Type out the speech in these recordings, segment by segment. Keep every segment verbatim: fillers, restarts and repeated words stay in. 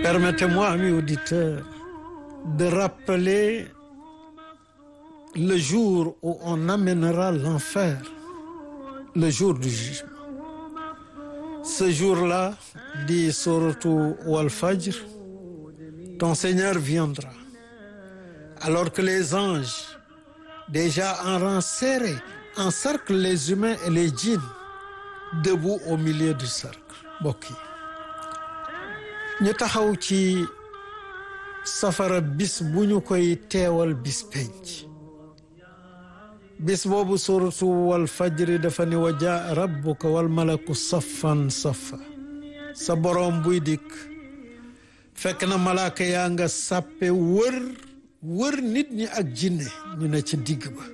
Permettez-moi, amis auditeurs, de rappeler le jour où on amènera l'enfer, le jour du jugement. Ce jour-là, dit Sourate Al-Fajr, ton Seigneur viendra, alors que les anges, déjà en rang serré, encerclent les humains et les djinns, debout au milieu du cercle. Mbokk yi ñu taxaw ci safara bis bu ñu koy teewal bis penc bis boobu suratu wal fajri dafa ni wa jaa rabbuka wal malaku saffan saffa sa boroom buy dikk fekk na malaaka yaa nga sàppe wër wër nit ñi ak jinne ñu ne ci digg ba.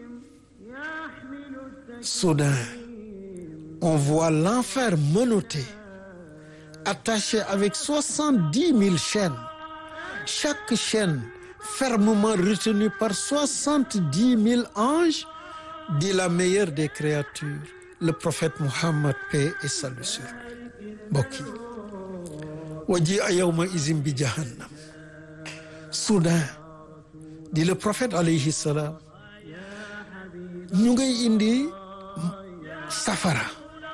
Soudain on voit l'enfer menotté, attaché avec soixante-dix mille chaînes, chaque chaîne fermement retenue par soixante-dix mille anges, dit la meilleure des créatures, le prophète Muhammad, paix et salut sur lui. Mbokk yi waji'a yawma izin bi jahannam. Soudain, dit le prophète alayhi salam, ñu ngay indi safara.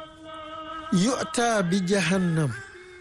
yu'ta bi jahannam,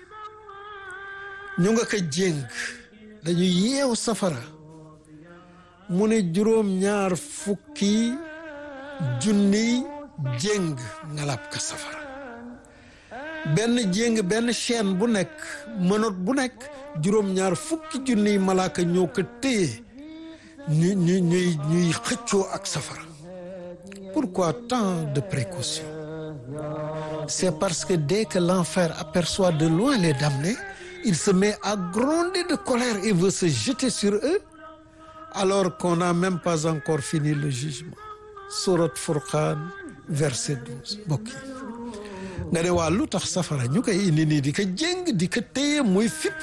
ñu nga ko jéng dañu yeew safara mu ne juróom ñaar fukki junni jéng ngalab ka safara. benn jéng benn chaîne bu nekk mënot bu nekk juróom ñaar fukki junni malaaka ñoo ko téye ñu ñu ñuy ñuy xëccoo ak safara. Pourquoi tant de précautions? C'est parce que dès que l'enfer aperçoit de loin les damnés, il se met à gronder de colère et veut se jeter sur eux, alors qu'on n'a même pas encore fini le jugement. Sourate Furqan, verset douze. Mbokk yi nga ne waa lu tax safara ñu koy indi nii di ko jéng di ko téye muy fippu.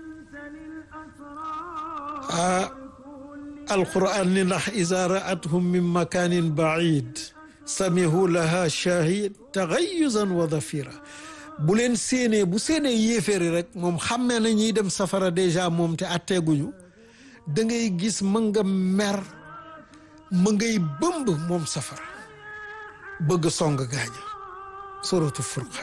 ah alquran ni ndax iza ra'athum min makanin ba'id samihu laha shahid taghayuzan wa dhafira. bu leen séenee bu séenee yéeféeri rek moom xammee na ñuy dem safara déjà moom te atteeguñu da ngay gis ma nga mer ma ngay bëmb moom safara bëgg song gaaña. Sourate Furqan.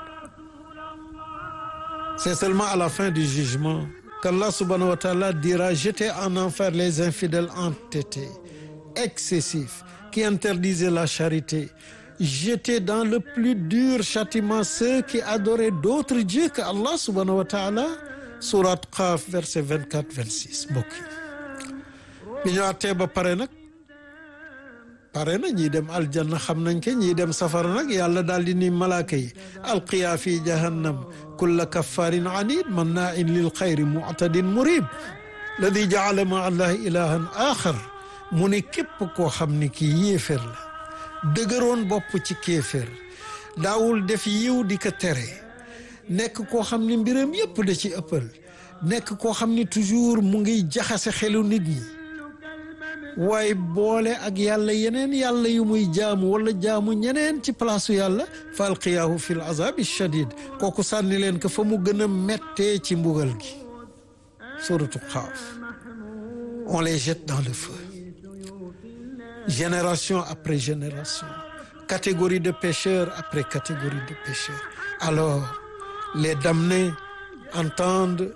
C'est seulement à la fin du jugement qu'Allah subhanahu wa ta'ala dira jeter en enfer les infidèles entêtés, excessifs, qui interdisaient la charité, jeter dans le plus dur châtiment ceux qui adoraient d'autres dieux que Allah subhanahu wa ta'ala. Sourate Qaf, verset vingt-quatre vingt-six. Mbokk yi bi ñu àttee ba pare nag pare na ñii dem aljanna xam nañ ko ñii dem safara nag yàlla daal di ni malaaka yi alqiya fi jahannam kulla kaffarin anid manna'in lil xayri mu'tadin murib ladi ja'ala ma'a allahi ilahan axar. mu ne képp koo xam ni kii yéefér la dëgëroon bopp ci kéefér daawul def yiw di ko tere nekk koo xam ni mbiram yépp da ci ëppal nekk koo xam ni toujours mu ngi jaxase xelu nit ñi waaye boole ak yàlla yeneen yàlla yu muy jaamu wala jaamu ñeneen ci palaasu yàlla fa alqiyaahu fi l azabi shadid kooku sànni leen ko fa mu gën a mettee ci mbugal gi. Suratu Qaaf. On les jette dans le feu, génération après génération, catégorie de pécheurs après catégorie de pécheurs. Alors les damnés entendent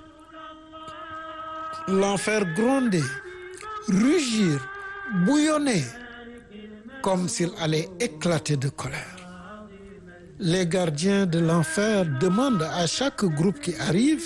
l'enfer gronder, rugir, bouillonner, comme s'il allait éclater de colère. Les gardiens de l'enfer demandent à chaque groupe qui arrive: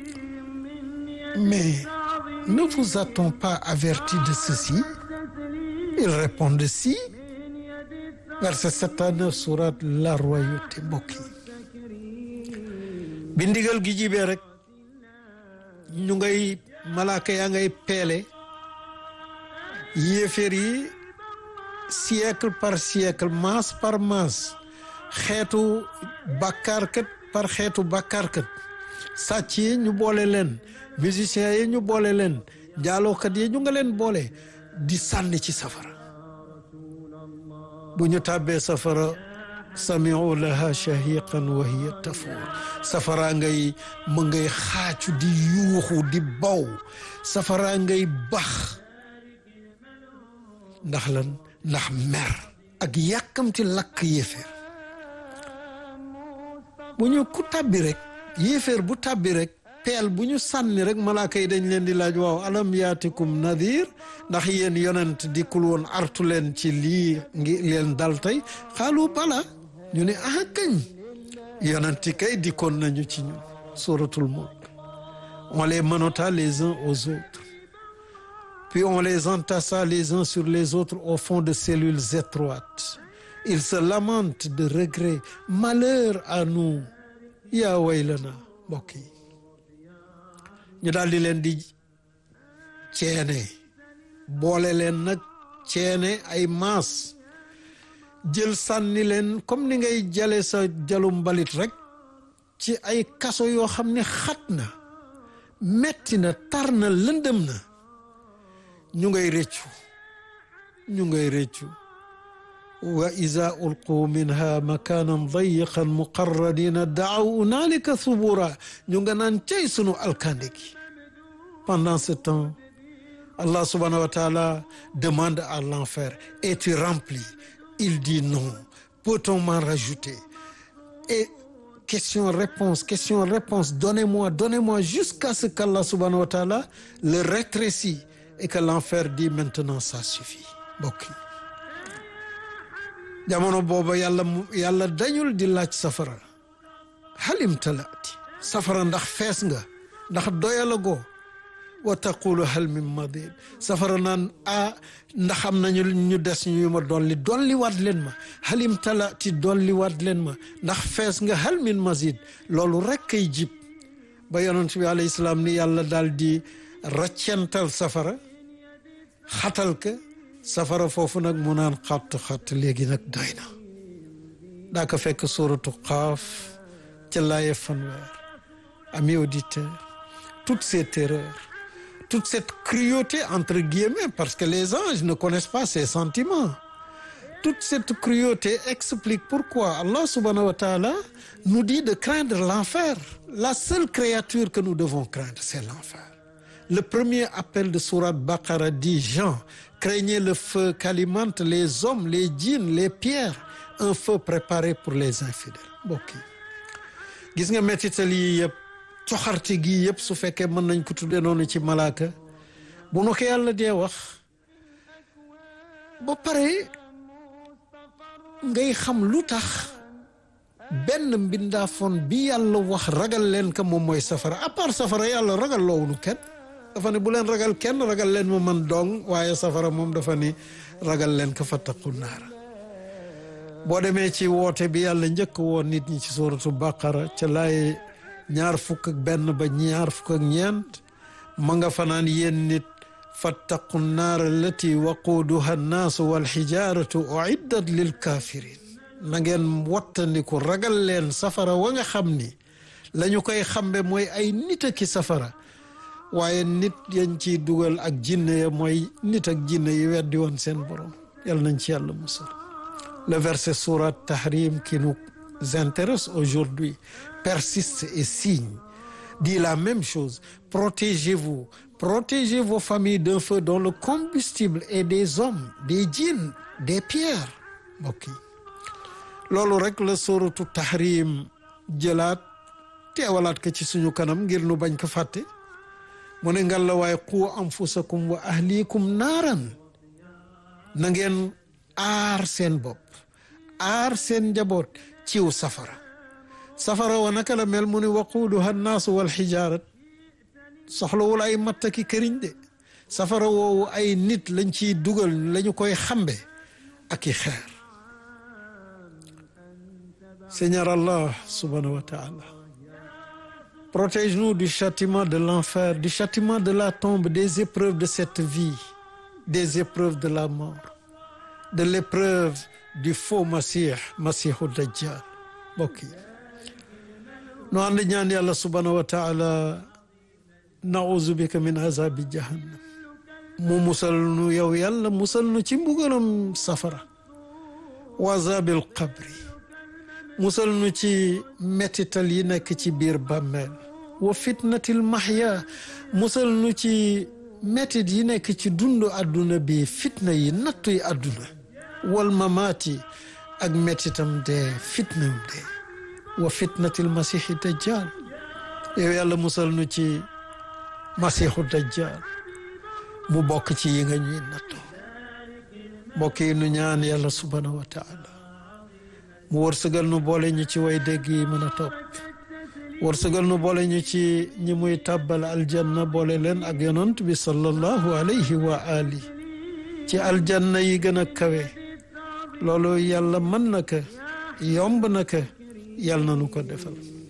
mais ne vous a-t-on pas averti de ceci? Ils répondent si. Verset sept à neuf, sourate La Royauté. Mbokk yi bi ndigal gi jibee rek ñu ngay malaaka yaa ngay peele yéeféer yi siècle par siècle, masse par masse, xeetu bàkkaarkat par xeetu bàkkaarkat. sàcc yi ñu boole leen, musiciens yi ñu boole leen, jaalookat yi ñu nga leen boole di sànni ci safara. bu ñu tàbbee safara sami'u laha shahiqan wa hiya tafur safara ngay ma ngay xaacu di yuuxu di baw safara ngay bax ndax lan ndax mer ak yàkkamti lakk yéeféer bu ñu ku tàbbi rek yéeféer bu tàbbi rek peel bu ñu sànni rek malaaka yi dañ leen di laaj waaw alam yaatikum nadir ndax yéen yonent dikkul woon artu leen ci lii ngi leen dal tey xaalu bala ñu ne ah kañ yonenti kay dikkoon nañu ci ñun suratul mulk on les menotta les uns aux autres puis on les entassa les uns sur les autres au fond de cellules étroites ils se lamentent de regret malheur à nous yaa waylana mbokk yi ñu daal di leen di ceene boole leen nag ceene ay maas jël sànni leen comme ni ngay jale sa jalum mbalit rek ci ay kaso yoo xam ne xat na metti na tar na lëndëm na ñu ngay rëccu ñu ngay rëccu wa iza ulqu minha makanan dayiqan muqarradina daaw unalika subura ñu nga naan cay sunu alkande gi pendant ce temps Allah subhanahu wa ta'ala demande à l'enfer es-tu rempli? Il dit non. Peut-on m'en rajouter? Et question-réponse, question-réponse, donnez-moi, donnez-moi jusqu'à ce qu'Allah subhanahu wa ta'ala le rétrécit et que l'enfer dit maintenant ça suffit. Mbokk yi jamono booba yàlla yàlla dañul di laaj safara halim talaati safara ndax fees nga ndax doyalagoo wa taqulu hal min madid safara naan ah ndax am nañu ñu des ñu ma dolli dolli waat leen ma halim talaati dolli waat leen ma ndax fees nga hal min mazid loolu rek kay jib ba yonent bi alayhi salaam ni yàlla daal di raccental safara xatal ka safara foofu nag mu naan xatt xatt léegi nag doy na daa ko fekk suratu Qaaf ca laaye fanweer amis auditeurs toutes ces terreurs toute cette cruauté entre guillemets parce que les anges ne connaissent pas ces sentiments toute cette cruauté explique pourquoi Allah subhanahu wa ta'ala nous dit de craindre l'enfer la seule créature que nous devons craindre c'est l'enfer le premier appel de sourate Baqara dit Jean craignez le feu qu'alimentent les hommes les djinns les pierres un feu préparé pour les infidèles mbokk yi gis nga mettital yi yëpp coxarte gi yëpp su fekkee mën nañ ko tuddee noonu ci malaaka bu nu ko yàlla dee wax ba pare ngay xam lu tax benn mbindaafoon bi yàlla wax ragal leen ka moom mooy safara à part safara yàlla ragal loowunu kenn dafa ne bu leen ragal kenn ragal leen ma man dong waaye safara moom dafa ni ragal leen ka fattaqu naara boo demee ci woote bi yàlla njëkk woon nit ñi ci suuratu Baqara ca laay ñaar fukk ak benn ba ñaar fukk ak ñeent ma nga fanaan yéen nit fattaqu naara allati waquuduha annaasu walxijaaratu uiddat lil kafirin na ngeen wattandiku ragal leen safara wa nga xam ni la ñu koy xambe mooy ay nit aki safara waaye nit yañ ciy dugal ak jinne ya mooy nit ak jinne yi weddi woon seen borom yàlla nañ ci yàlla musal le verset sourate Tahrim qui nous intéresse aujourd'hui persiste et signe dit la même chose protégez-vous protégez vos familles d'un feu dont le combustible est des hommes des djinns des pierres mbokk yi loolu rek la sourate Tahrim jëlaat teewalaat ko ci suñu kanam ngir nu bañ ko fàtte mu ne ngal la waaye qu anfusakum wa ahlikum naaran na ngeen aar seen bopp aar seen njaboot ciw safara safara wa naka la mel mu ne waquuduha annaasu wal xijaarat soxlawul ay matta ki këriñ de safara woowu ay nit lañ ciy dugal lañu koy xambe ak i xeer Seigneur Allah subhanahu wa ta'ala protège-nous du châtiment de l'enfer du châtiment de la tombe des épreuves de cette vie des épreuves de la mort de l'épreuve du faux Masih Masihu Dajjal mbokk yi nu ànd ñaan yàlla subhanahu wa ta'ala nauzu bika min azabi jahannam mu musal nu yow yàlla musal nu ci mbugalam safara wa azabil qabri musal nu ci mettital yi nekk ci biir bàmmeel wa fitnatil mahya musal nu ci mettit yi nekk ci dundu àdduna bi fitna yi nattuy àdduna wal mamaati ak mettitam dee fitnam dee wa fitnatil masiixi dajjal yow yàlla musal nu ci masiixu dajjal mu bokk ci yi nga ñuy nattu mbokk yi nu ñaan yàlla subhanahu wa taala mu wërsëgal nu boole ñu ci way dégg yi mën a topp wërsëgal nu boole ñu ci ñi muy tàbbal aljanna boole leen ak yonant bi sallallahu alayhi wa ali ci aljanna yi gën a kawe loolu yàlla mën na ko yomb na ko yàlla na nu ko defal